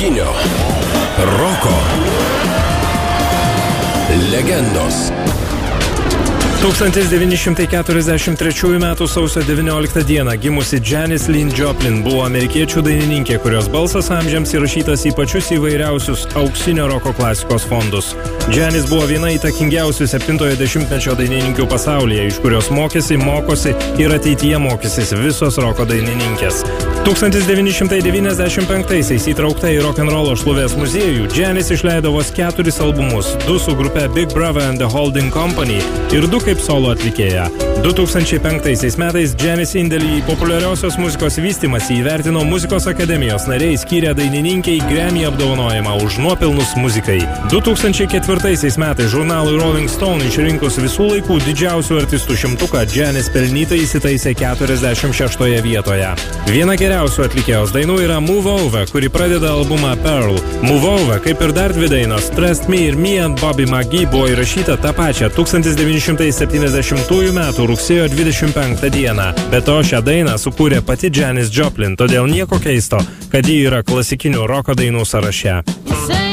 Klasikinio roko legendos. 1943 m. sausio 19 d. gimusi Janis Lyn Joplin buvo amerikiečių dainininkė, kurios balsas amžiams įrašytas į pačius įvairiausius auksinio roko klasikos fondus. Janis buvo viena įtakingiausių 70-ojo dešimtmečio dainininkių pasaulyje, iš kurios mokosi ir ateityje mokysis visos roko dainininkės. 1995-aisiais įtraukta į rock'n'rollo šlovės muziejų, Janis išleido vos 4 albumus, 2 su grupe Big Brother and the Holding Company ir 2 kaip solo atlikėja. 2005 metais Janis indėlį į populiariosios muzikos vystymąsi įvertino Muzikos akademijos nariai, skyrė dainininkiai Grammy apdovanojimą už nuopelnus muzikai. 2004 metais žurnalui Rolling Stone išrinkus visų laikų didžiausių artistų šimtuką, Janis pelnytai įsitaisė 46 vietoje. Viena geriausių atlikėjos dainų yra Move Over, kuri pradeda albumą Pearl. Move Over, kaip ir dar 2 dainos, Trust Me ir Me and Bobby McGee, buvo įrašyta tą pačią 1970 metų rugsėjo 25 dieną. Be to šią dainą sukūrė pati Janis Joplin, todėl nieko keisto, kad ji yra klasikinių roko dainų sąraše.